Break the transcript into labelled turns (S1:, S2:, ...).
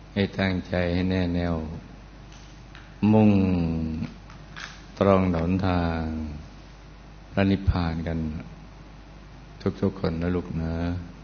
S1: ให้ตั้งใจให้แน่แน่วมุ่งตรงหนทางพระนิพพานกันทุกๆคนนะลูกนะ